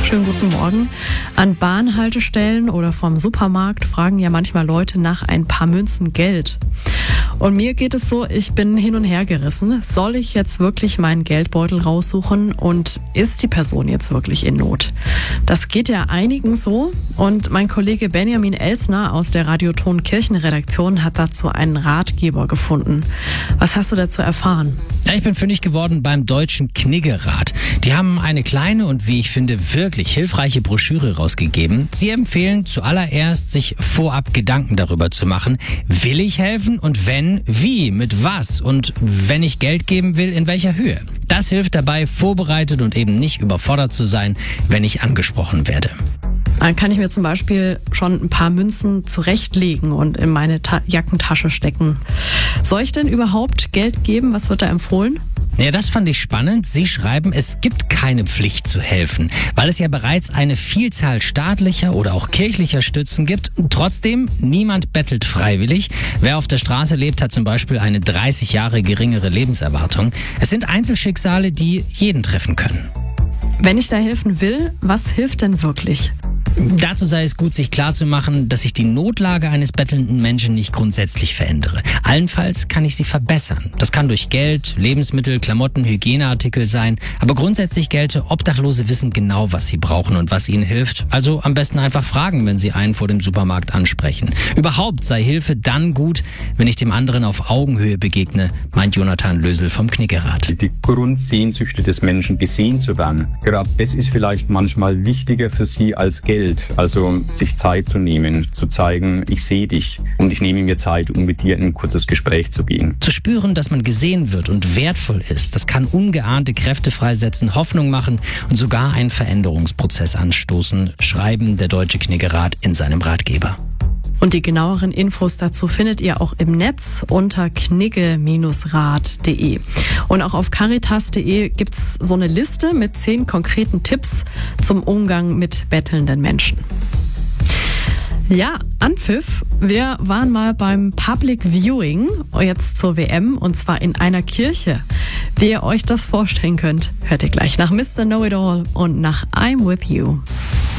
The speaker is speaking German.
Schönen guten Morgen. An Bahnhaltestellen oder vom Supermarkt fragen ja manchmal Leute nach ein paar Münzen Geld. Und mir geht es so, ich bin hin und her gerissen. Soll ich jetzt wirklich meinen Geldbeutel raussuchen und ist die Person jetzt wirklich in Not? Das geht ja einigen so und mein Kollege Benjamin Elsner aus der Radioton Kirchenredaktion hat dazu einen Ratgeber gefunden. Was hast du dazu erfahren? Ja, ich bin fündig geworden beim Deutschen Kniggerat. Die haben eine kleine und wie ich finde wirklich hilfreiche Broschüre rausgegeben. Sie empfehlen zuallererst, sich vorab Gedanken darüber zu machen, will ich helfen und wenn, wie, mit was und wenn ich Geld geben will, in welcher Höhe. Das hilft dabei, vorbereitet und eben nicht überfordert zu sein, wenn ich angesprochen werde. Dann kann ich mir zum Beispiel schon ein paar Münzen zurechtlegen und in meine Jackentasche stecken. Soll ich denn überhaupt Geld geben? Was wird da empfohlen? Ja, das fand ich spannend. Sie schreiben, es gibt keine Pflicht zu helfen, weil es ja bereits eine Vielzahl staatlicher oder auch kirchlicher Stützen gibt. Trotzdem, niemand bettelt freiwillig. Wer auf der Straße lebt, hat zum Beispiel eine 30 Jahre geringere Lebenserwartung. Es sind Einzelschicksale, die jeden treffen können. Wenn ich da helfen will, was hilft denn wirklich? Dazu sei es gut, sich klarzumachen, dass ich die Notlage eines bettelnden Menschen nicht grundsätzlich verändere. Allenfalls kann ich sie verbessern. Das kann durch Geld, Lebensmittel, Klamotten, Hygieneartikel sein. Aber grundsätzlich gelte, Obdachlose wissen genau, was sie brauchen und was ihnen hilft. Also am besten einfach fragen, wenn sie einen vor dem Supermarkt ansprechen. Überhaupt sei Hilfe dann gut, wenn ich dem anderen auf Augenhöhe begegne, meint Jonathan Lösel vom Kniggerat. Die Grundsehnsüchte des Menschen, gesehen zu werden, gerade das ist vielleicht manchmal wichtiger für sie als Geld. Also sich Zeit zu nehmen, zu zeigen, ich sehe dich und ich nehme mir Zeit, um mit dir in ein kurzes Gespräch zu gehen. Zu spüren, dass man gesehen wird und wertvoll ist, das kann ungeahnte Kräfte freisetzen, Hoffnung machen und sogar einen Veränderungsprozess anstoßen, schreiben der Deutsche Kniggerat in seinem Ratgeber. Und die genaueren Infos dazu findet ihr auch im Netz unter knigge-rat.de. Und auch auf caritas.de gibt's so eine Liste mit 10 konkreten Tipps zum Umgang mit bettelnden Menschen. Ja, Anpfiff. Wir waren mal beim Public Viewing, jetzt zur WM, und zwar in einer Kirche. Wie ihr euch das vorstellen könnt, hört ihr gleich nach Mr. Know-It-All und nach I'm With You.